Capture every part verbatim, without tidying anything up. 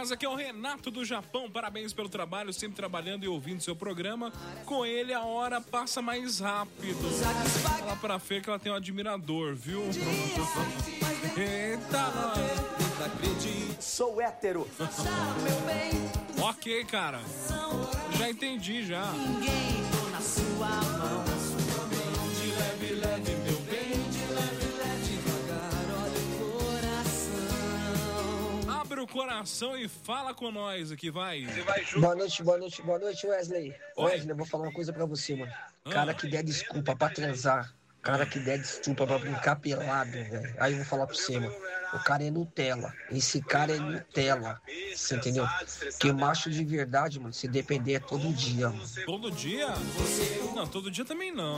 Aliás, aqui é o Renato do Japão. Parabéns pelo trabalho, sempre trabalhando e ouvindo seu programa. Com ele a hora passa mais rápido. Fala pra Fê que ela tem um admirador, viu? Eita, nós. Sou hétero. Ok, cara. Já entendi, já. Ninguém tô na sua mão. De leve, leve, meu bem. De leve, leve, Devagar, olha o coração. abre o coração e fala com nós aqui, vai. Boa noite, boa noite, boa noite, Wesley. Oi. Wesley, eu vou falar uma coisa pra você, mano. Ah. Cara que der desculpa pra transar, cara que der desculpa pra brincar pelado, velho. Aí eu vou falar pra você, mano. O cara é Nutella. Esse cara é Nutella. Você entendeu? Que macho de verdade, mano, se depender é todo dia, mano. Todo dia? Não, todo dia também não.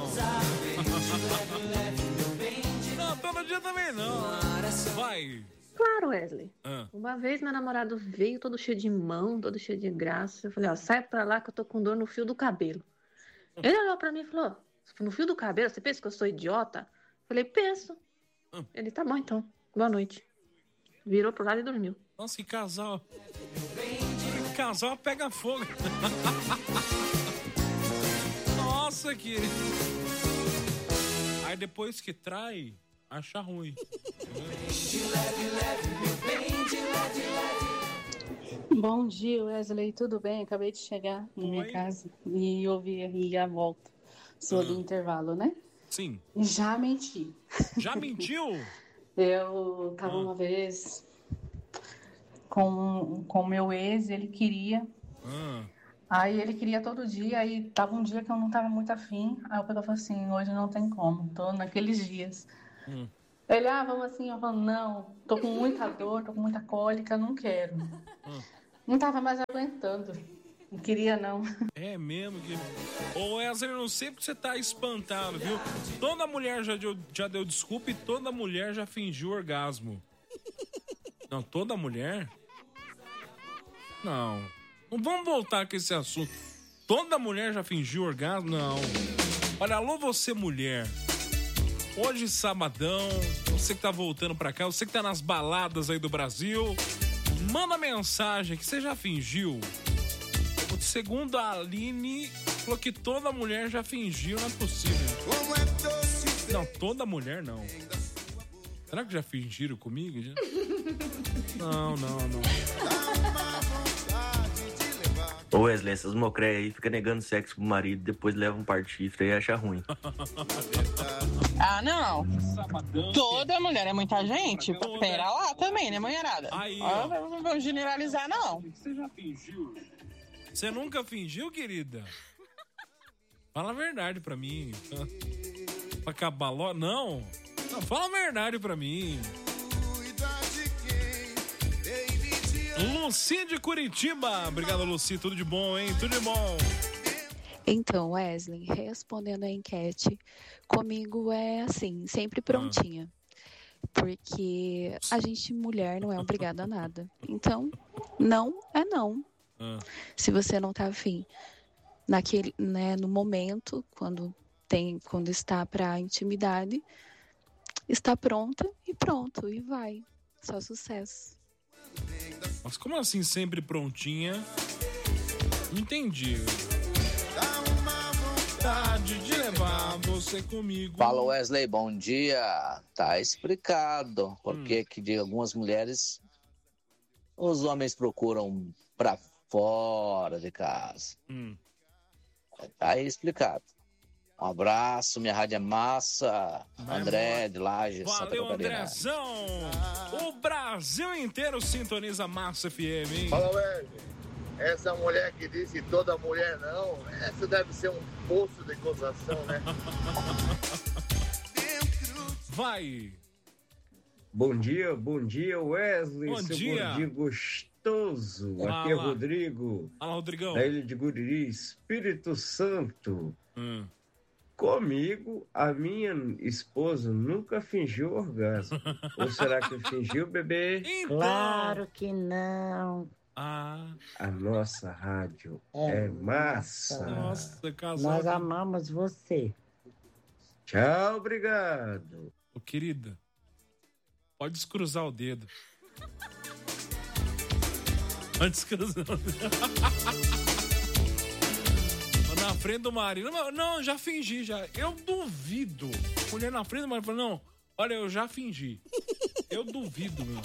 Não, todo dia também não. Vai. Claro, Wesley. Ah. Uma vez meu namorado veio todo cheio de mão, todo cheio de graça. Eu falei, ó, sai pra lá que eu tô com dor no fio do cabelo. Ele olhou pra mim e falou, no fio do cabelo, você pensa que eu sou idiota? Eu falei, penso. Ah. Ele, tá bom então, boa noite. Virou pro lado e dormiu. Nossa, que casal. Que casal pega fogo. Nossa, que... Aí depois que trai, acha ruim. Bom dia, Wesley, tudo bem? Acabei de chegar na minha Oi. casa e ouvi aí a volta sua do Ah. intervalo, né? Sim. Já menti. Já mentiu? Eu tava Ah. uma vez com com meu ex, ele queria. Ah. Aí ele queria todo dia, aí tava um dia que eu não tava muito afim. Aí eu peguei e falei assim, hoje não tem como, tô naqueles dias. Hum. Ele, ah, vamos assim, eu falo, não, tô com muita dor, tô com muita cólica, não quero. Hum. Não tava mais aguentando. Não queria, não. É mesmo que... Ô Wesley, eu não sei porque você tá espantado, viu? Toda mulher já deu, já deu desculpa e toda mulher já fingiu orgasmo. Não, toda mulher? Não. Não vamos voltar com esse assunto. Toda mulher já fingiu orgasmo? Não. Olha, alô você mulher. Hoje sabadão, você que tá voltando pra cá, você que tá nas baladas aí do Brasil, manda mensagem que você já fingiu. Segundo a Aline, falou que toda mulher já fingiu, não é possível. Não, toda mulher não. Será que já fingiram comigo? Já? Não, não, não. Ô Wesley, essas mocréias aí ficam negando sexo pro marido, depois levam um par de chifre e acha ruim. Ah, não. Sabadão. Toda mulher é muita gente? Toda. Pera lá também, né, mulherada? Aí, Ó, ó. não vamos generalizar, não. Você já fingiu? Você nunca fingiu, querida? Fala a verdade pra mim. Pra acabar logo? Não. Não, fala a verdade pra mim. Luci de Curitiba. Obrigado, Luci. Tudo de bom, hein? Tudo de bom. Então, Wesley, respondendo a enquete, comigo é assim, sempre prontinha. Porque a gente, mulher, não é obrigada a nada. Então, não é não. Ah. Se você não tá afim naquele, né, no momento, quando tem, quando está pra intimidade, está pronta e pronto, e vai. Só sucesso. Mas como assim sempre prontinha? Não entendi. Vontade de levar você comigo. Fala Wesley, bom dia. Tá explicado por que que de algumas mulheres os homens procuram pra fora de casa. Hum. Tá aí explicado. Um abraço, minha rádio é massa. Vai André embora. de Lages, Santa Valeu, Catarina. Andrezão. O Brasil inteiro sintoniza Massa F M, hein? Fala, Wesley. Essa mulher que disse toda mulher não, essa deve ser um poço de gozação, né? Vai. Bom dia, bom dia, Wesley, Bom seu dia. gordinho gostoso. Fala. Aqui é Rodrigo, Fala, Rodrigão. da Ilha de Guriri, Espírito Santo. Hum. Comigo, a minha esposa nunca fingiu orgasmo. Ou será que fingiu, bebê? Então. Claro que não. Ah, A nossa rádio É é massa. nossa, casal. Nós amamos você. Tchau, obrigado. Ô, querida, pode descruzar o dedo. Antes que... Na frente do marido. Não, não, já fingi, já. Eu duvido. Mulher na frente do marido fala, não, olha, eu já fingi. Eu duvido, meu.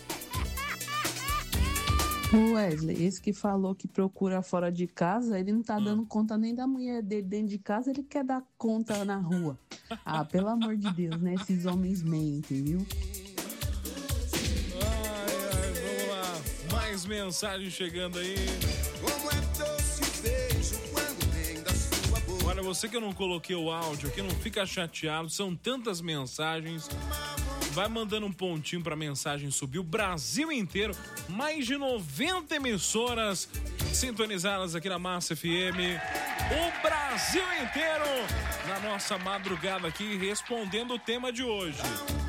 O Wesley, esse que falou que procura fora de casa, ele não tá dando conta nem da mulher dele dentro de casa, ele quer dar conta na rua. Ah, pelo amor de Deus, né? Esses homens mentem, viu? Ai, ai, vamos lá. Mais mensagens chegando aí. Como é doce o beijo quando vem da sua boca. Olha, você que eu não coloquei o áudio aqui, não fica chateado, são tantas mensagens. Vai mandando um pontinho pra mensagem subir. O Brasil inteiro, mais de noventa emissoras sintonizadas aqui na Massa F M. O Brasil inteiro na nossa madrugada aqui, respondendo o tema de hoje.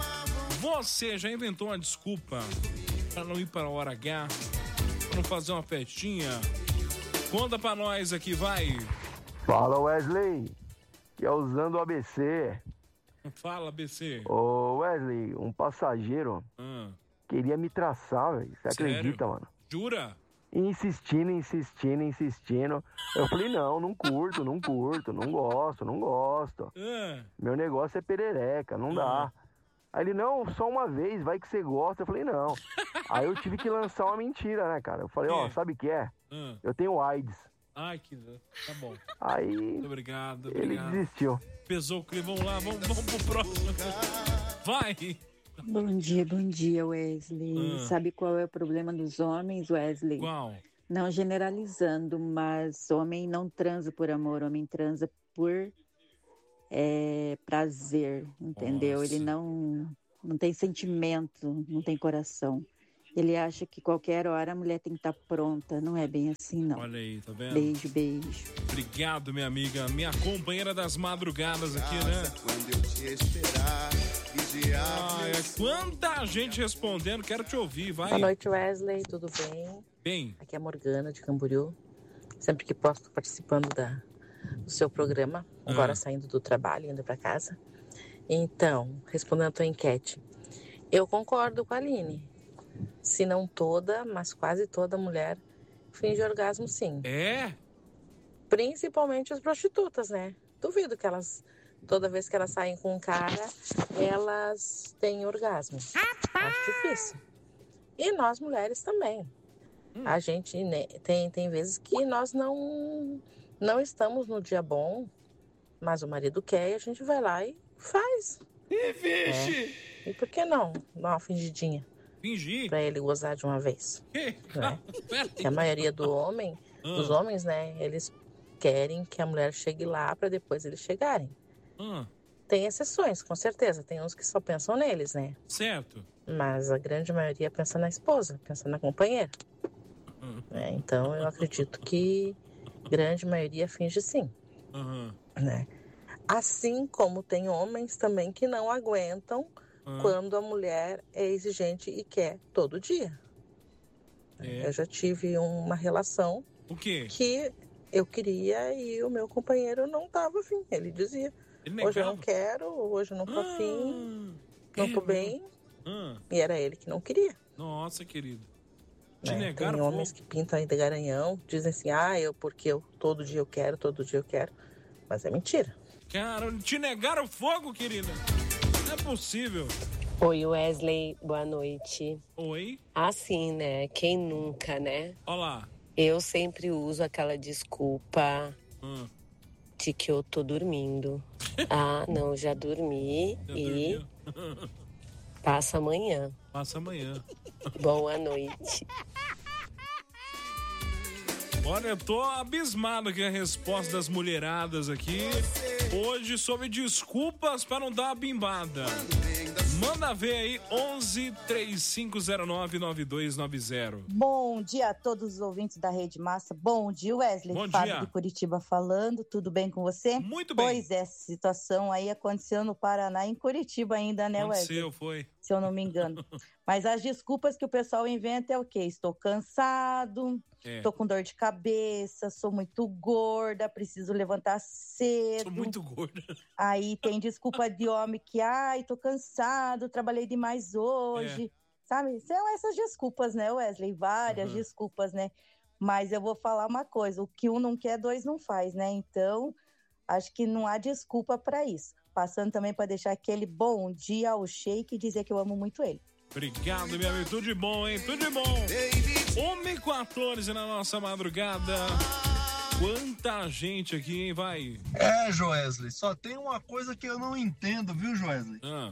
Você já inventou uma desculpa pra não ir para a hora H? Pra não fazer uma festinha? Conta pra nós aqui, vai. Fala, Wesley. Que é usando o A B C. Fala, B C. Ô, Wesley, um passageiro Hum. queria me traçar, velho. Você Sério? acredita, mano? Jura? Insistindo, insistindo, insistindo. Eu falei, não, não curto, não curto, não gosto, não gosto. É. Meu negócio é perereca, não dá. Aí ele, não, só uma vez, vai que você gosta. Eu falei, não. Aí eu tive que lançar uma mentira, né, cara? Eu falei, ó, sabe o que é? Hum. Eu tenho AIDS. Ai, que... Tá bom. Aí... Muito obrigado, ele obrigado. desistiu. Pesou o clima, vamos lá, vamos, vamos pro próximo. Vai! Bom dia, bom dia, Wesley. Ah. Sabe qual é o problema dos homens, Wesley? Qual? Não generalizando, mas homem não transa por amor, homem transa por é, prazer, entendeu? Nossa. Ele não, não tem sentimento, não tem coração. Ele acha que qualquer hora a mulher tem que estar pronta. Não é bem assim, não. Olha aí, tá vendo? Beijo, beijo. Obrigado, minha amiga, minha companheira das madrugadas aqui, né? Quando eu te esperar, vigiar. Ai, quanta gente respondendo, quero te ouvir, vai. Boa noite, Wesley, tudo bem? Bem. Aqui é a Morgana, de Camboriú. Sempre que posso, tô participando da, do seu programa, agora Ah. saindo do trabalho, indo para casa. Então, respondendo a tua enquete, eu concordo com a Aline. Se não toda, mas quase toda mulher finge orgasmo, sim. É? Principalmente as prostitutas, né? Duvido que elas, toda vez que elas saem com um cara, elas têm orgasmo. Acho difícil. E nós mulheres também. Hum. A gente, né, tem, tem vezes que nós não, não estamos no dia bom, mas o marido quer e a gente vai lá e faz. E vixe! É. E por que não? Dá uma fingidinha. Fingir? Pra ele gozar de uma vez. Que? Né? Pera Que a maioria do homem, Ah. dos homens, né, eles querem que a mulher chegue lá pra depois eles chegarem. Ah, Tem exceções, com certeza. Tem uns que só pensam neles, né? certo. Mas a grande maioria pensa na esposa, pensa na companheira. Hum. É, então eu acredito que grande maioria finge sim, Aham. né? Assim como tem homens também que não aguentam Ah. quando a mulher é exigente e quer todo dia. É. Eu já tive uma relação O quê? que eu queria e o meu companheiro não tava afim. Ele dizia, Ele hoje eu negava? não quero, hoje eu não tô afim, não é tô bem. Ah, E era ele que não queria. nossa, querido. Te Né? negaram Tem homens fogo? que pintam de garanhão, dizem assim, ah, eu porque eu todo dia eu quero, todo dia eu quero. Mas é mentira. Cara, te negaram fogo, querida? Não é possível. Oi, Wesley, boa noite. Oi? Assim, né? Quem nunca, né? Olá. Eu sempre uso aquela desculpa Hum. de que eu tô dormindo. Ah, não, já dormi Já e dormiu? passa amanhã. Passa amanhã. Boa noite. Olha, eu tô abismado com a resposta das mulheradas aqui. Hoje sobre desculpas para não dar a bimbada. Manda ver aí, onze, três cinco zero nove, nove dois nove zero. Bom dia a todos os ouvintes da Rede Massa. Bom dia, Wesley. Bom Fábio dia. de Curitiba falando. Tudo bem com você? Muito bem. Pois é, essa situação aí aconteceu no Paraná, em Curitiba ainda, né, Wesley? Aconteceu, foi. Se eu não me engano. Mas as desculpas que o pessoal inventa é o quê? Estou cansado, É. estou com dor de cabeça, sou muito gorda, preciso levantar cedo. Sou muito gorda. Aí tem desculpa de homem que, ai, tô cansado, trabalhei demais hoje. Sabe? São essas desculpas, né, Wesley? Várias Uhum. desculpas, né? Mas eu vou falar uma coisa: o que um não quer, dois não faz, né? Então, acho que não há desculpa para isso. Passando também para deixar aquele bom dia ao Sheik e dizer que eu amo muito ele. Obrigado, meu amigo. Tudo de bom, hein? Tudo de bom. uma e quatorze na nossa madrugada. Quanta gente aqui, hein? Vai. É, Joesley, só tem uma coisa que eu não entendo, viu, Joesley? Ah.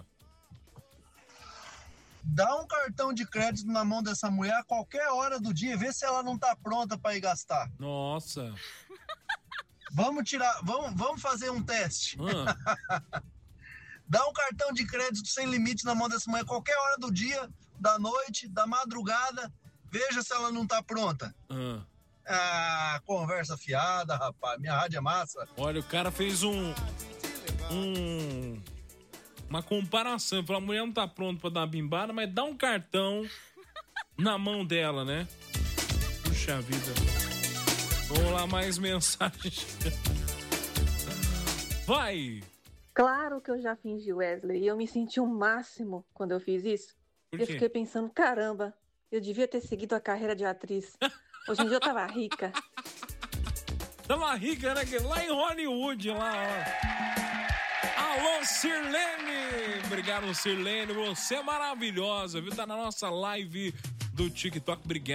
Dá um cartão de crédito na mão dessa mulher a qualquer hora do dia e vê se ela não tá pronta pra ir gastar. Nossa. Vamos tirar, vamos, vamos fazer um teste. Ah. Dá um cartão de crédito sem limite na mão dessa mulher a qualquer hora do dia, da noite, da madrugada, veja se ela não tá pronta. Ah. Ah, conversa fiada, rapaz, minha rádio é massa. Olha, o cara fez um... Um... Uma comparação. Falou, a mulher não tá pronta pra dar uma bimbada, mas dá um cartão na mão dela, né? Puxa vida. Vamos lá, mais mensagens. Vai! Claro que eu já fingi, Wesley, e eu me senti o máximo quando eu fiz isso. Por Eu quê? fiquei pensando, caramba, eu devia ter seguido a carreira de atriz. Hoje em dia eu tava rica. Tava rica, né? Lá em Hollywood, lá, ó. Alô, Sirlene! Obrigado, Sirlene. Você é maravilhosa, viu? Tá na nossa live do TikTok. Obrigado.